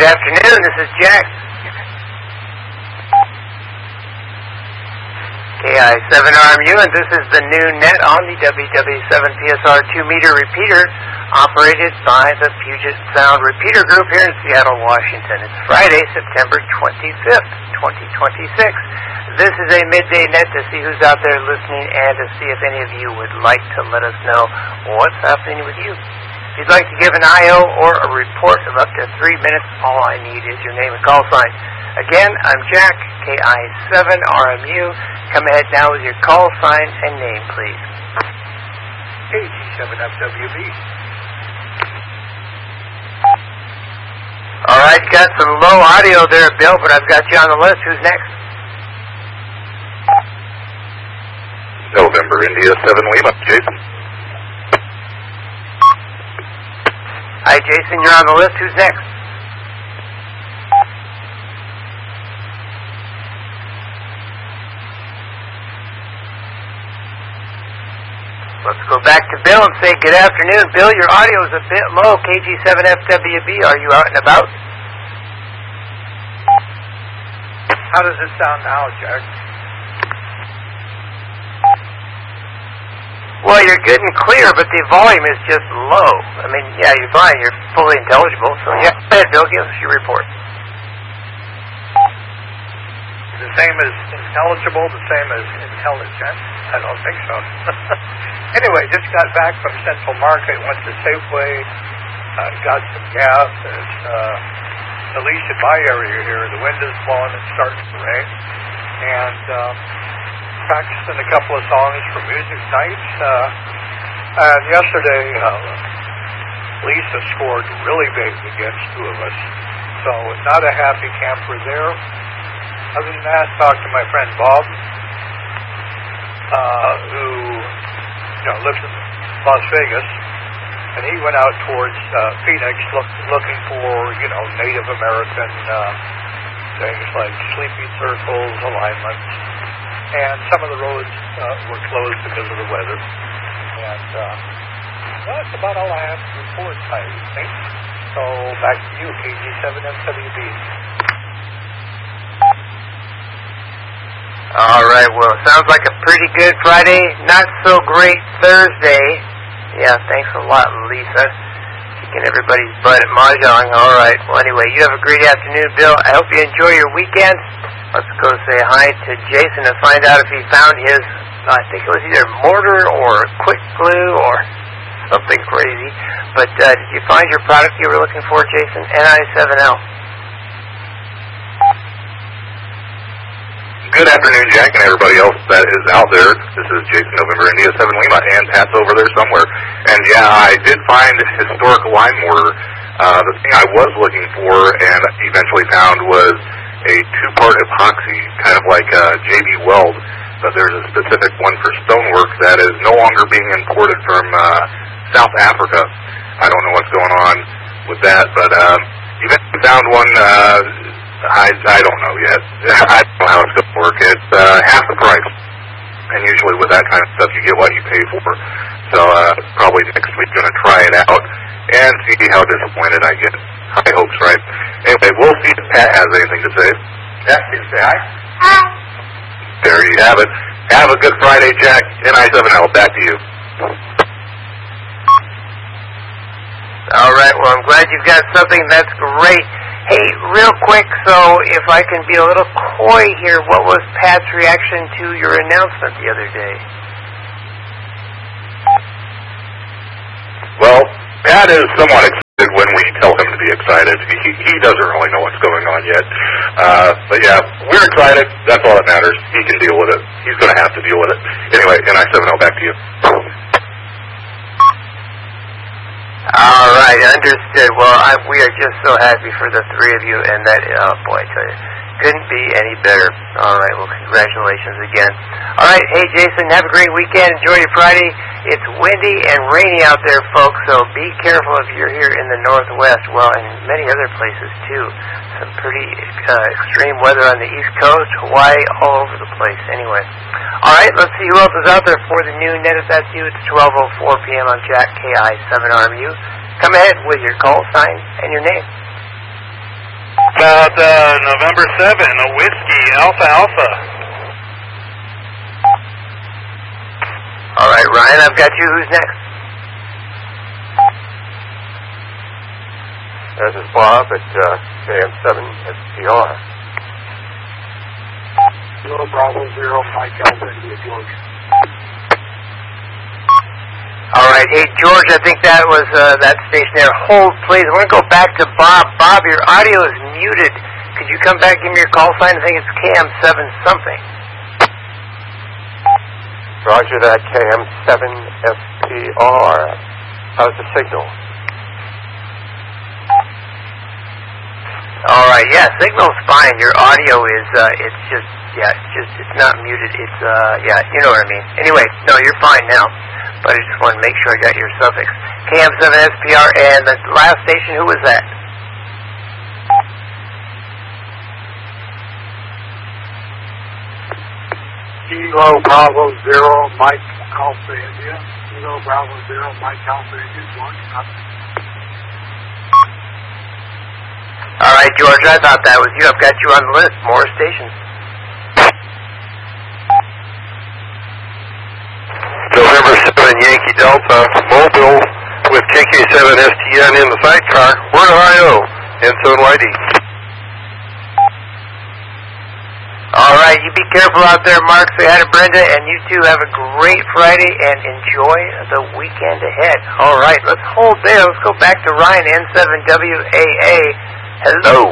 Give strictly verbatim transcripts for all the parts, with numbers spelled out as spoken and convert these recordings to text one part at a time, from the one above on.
Good afternoon, this is Jack. K I seven R M U, and this is the new net on the W W seven P S R two meter repeater operated by the Puget Sound Repeater Group here in Seattle, Washington. It's Friday, September twenty-fifth, twenty twenty-six. This is a midday net to see who's out there listening and to see if any of you would like to let us know what's happening with you. If you'd like to give an I O or a report of up to three minutes, all I need is your name and call sign. Again, I'm Jack, K I seven R M U. Come ahead now with your call sign and name, please. K G seven F W B. All right, got some low audio there, Bill, but I've got you on the list. Who's next? November India seven Lima, Jason. Hi, Jason, you're on the list. Who's next? Let's go back to Bill and say good afternoon. Bill, your audio is a bit low. K G seven F W B, are you out and about? How does it sound now, Jack? Well, you're good and clear, but the volume is just low. I mean, yeah, you're fine. You're fully intelligible. So, yeah, go ahead, Bill. Give us your report. The same as intelligible, the same as intelligent? I don't think so. Anyway, just got back from Central Market, went to Safeway, uh, got some gas. It's, uh, at least in my area here, the wind is blowing and starting to rain. And um, practicing a couple of songs for music nights. Uh, and yesterday, uh, Lisa scored really big against two of us. So not a happy camper there. Other than that, talked to my friend Bob, uh, who you know lives in Las Vegas, and he went out towards uh, Phoenix look, looking for you know Native American uh, things like sleeping circles, alignments, and some of the roads uh, were closed because of the weather. And uh, well, that's about all I have to report, I think. So back to you, K G seven F W B. All right, well, sounds like a pretty good Friday, not so great Thursday. Yeah, thanks a lot, Lisa. Kicking everybody's butt at Mahjong. All right, well, anyway, you have a great afternoon, Bill. I hope you enjoy your weekend. Let's go say hi to Jason and find out if he found his, I think it was either mortar or quick glue or something crazy. But uh, did you find your product you were looking for, Jason? N I seven L. Good afternoon, Jack, and everybody else that is out there. This is Jason, November India seven Lima, and Pat's over there somewhere. And yeah, I did find historical line mortar. Uh, the thing I was looking for and eventually found was a two-part epoxy, kind of like a J B Weld, but there's a specific one for stonework that is no longer being imported from uh, South Africa. I don't know what's going on with that, but um, eventually found one. Uh, I, I don't know yet. I don't know how it's going to work. It's uh, half the price. And usually with that kind of stuff, you get what you pay for. So uh, probably next week going to try it out and see how disappointed I get. High hopes, right? Anyway, we'll see if Pat has anything to say. Pat, can you say hi? Hi. There you have it. Have a good Friday, Jack. N I seven L, back to you. All right, well, I'm glad you've got something. That's great. Hey, real quick, so if I can be a little coy here, what was Pat's reaction to your announcement the other day? Well, Pat is somewhat excited when we tell him to be excited. He, he doesn't really know what's going on yet. Uh, but yeah, we're excited. That's all that matters. He can deal with it. He's going to have to deal with it. Anyway, N I seven L, back to you. All right, understood. Well, I, we are just so happy for the three of you, and that, oh boy, I tell you, couldn't be any better. All right, well, congratulations again. All right, hey, Jason, have a great weekend. Enjoy your Friday. It's windy and rainy out there, folks, so be careful if you're here in the Northwest. Well, and many other places, too. Some pretty uh, extreme weather on the East Coast, Hawaii, all over the place. Anyway, all right, let's see who else is out there for the new net. If that's you, it's twelve oh four p.m. I'm Jack, K I seven R M U. Come ahead with your call sign and your name. About uh, November seventh, a Whiskey Alpha Alpha. All right, Ryan, I've got you. Who's next? This is Bob at uh, K M seven S P R. Zero Bravo Zero Mike Alpha India George. All right, hey George, I think that was uh, that station there. Hold, please. I want to go back to Bob. Bob, your audio is muted. Could you come back? Give me your call sign. I think it's K M seven something. Roger that, K M seven S P R. How's the signal? All right, yeah, signal's fine. Your audio is, uh, it's just, yeah, it's just, it's not muted. It's, uh, yeah, you know what I mean. Anyway, no, you're fine now. But I just want to make sure I got your suffix. K M seven S P R, and the last station, who was that? Kilo Bravo Zero Mike Alpha India. Kilo Bravo Zero Mike Alpha India George. All right, George, I thought that was you. I've got you on the list. More stations. November seven Yankee Delta, Mobile with K K seven S T N in the sidecar. We're in Ohio, and so Y D. All right, you be careful out there, Mark. Say hi to Brenda, and you two have a great Friday and enjoy the weekend ahead. All right, let's hold there. Let's go back to Ryan, N seven W A A. Hello.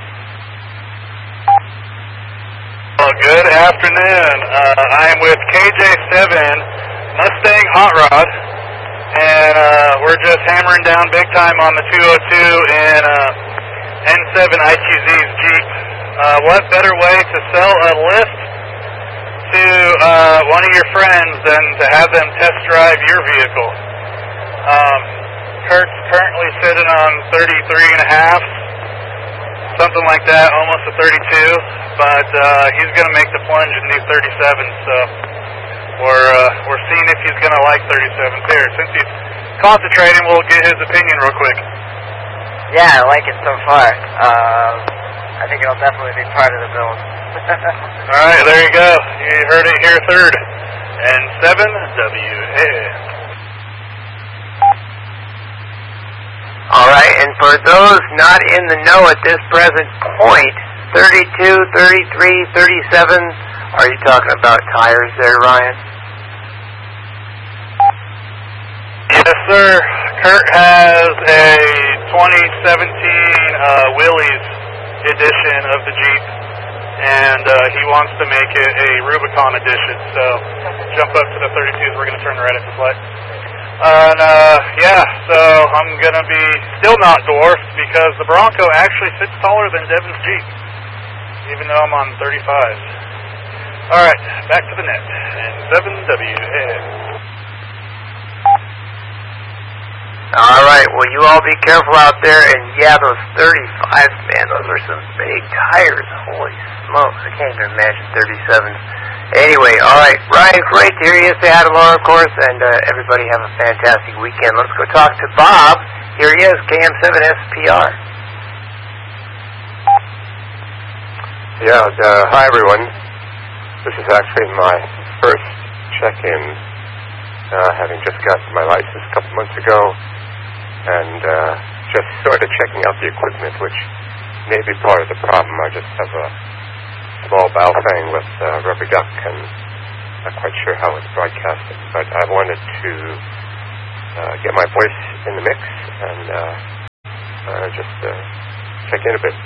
Well, good afternoon. Uh, I'm with K J seven Mustang Hot Rod, and uh, we're just hammering down big time on the two oh two in uh, N seven I Q Z's Jeep. Uh, what better way to sell a lift to uh, one of your friends than to have them test drive your vehicle? Um, Kurt's currently sitting on thirty-three and a half, something like that, almost a thirty-two, but uh, he's going to make the plunge and do thirty-seven, so we're, uh, we're seeing if he's going to like thirty-sevens here. Since he's concentrating, we'll get his opinion real quick. Yeah, I like it so far. Uh, I think it'll definitely be part of the build. All right, there you go. You heard it here third. And seven W A. All right, and for those not in the know at this present point, thirty-two, thirty-three, thirty-seven, are you talking about tires there, Ryan? Yes, sir. Kurt has a twenty seventeen uh, Willys edition of the Jeep, and uh, he wants to make it a Rubicon edition, so jump up to the thirty-twos. We're going to turn right at the light. And, uh, yeah, so I'm going to be still not dwarfed because the Bronco actually sits taller than Devin's Jeep, even though I'm on thirty-five. All right, back to the net. And seven W A. All right, well, you all be careful out there, and yeah, those thirty-fives, man, those are some big tires. Holy smokes, I can't even imagine thirty-sevens. Anyway, all right, Ryan, great to hear you. Say hi to Laura, of course, and uh, everybody have a fantastic weekend. Let's go talk to Bob. Here he is, K M seven S P R. Yeah, uh, hi everyone. This is actually my first check-in, uh, having just gotten my license a couple months ago, and uh, just sort of checking out the equipment, which may be part of the problem. I just have a small bow thing with uh, rubber duck, and not quite sure how it's broadcasted, but I wanted to uh, get my voice in the mix and uh, uh, just uh, check in a bit.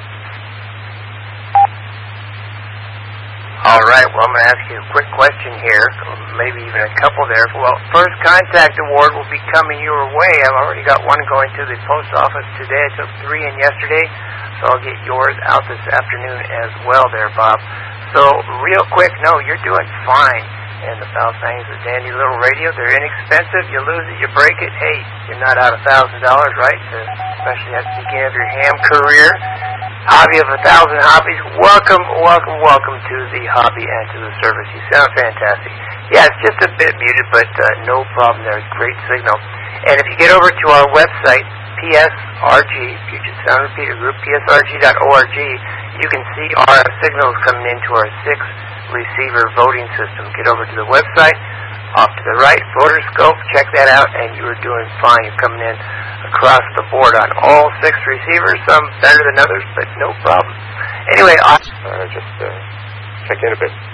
All right, well, I'm going to ask you a quick question here, maybe even a couple there. Well, First Contact Award will be coming your way. I've already got one going to the post office today. I took three in yesterday, so I'll get yours out this afternoon as well there, Bob. So, real quick, no, you're doing fine. And the Foul Fangs, the dandy little radio, they're inexpensive. You lose it, you break it. Hey, you're not out a thousand dollars, right? Especially at the beginning of your ham career. Hobby of a thousand hobbies. Welcome, welcome, welcome to the hobby and to the service. You sound fantastic. Yeah, it's just a bit muted, but uh, no problem there. Great signal. And if you get over to our website, P P S R G, Puget Sound Repeater Group, P S R G dot org, you can see our signals coming into our six receiver voting system. Get over to the website, off to the right, voter scope, check that out, and you are doing fine. You're coming in across the board on all six receivers, some better than others, but no problem. Anyway, I... Uh, just uh, check in a bit.